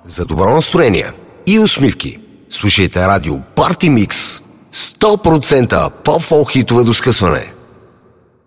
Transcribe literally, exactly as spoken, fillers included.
За добро настроение и усмивки слушайте радио Party Mix. сто процента по-фолк хитове до скъсване.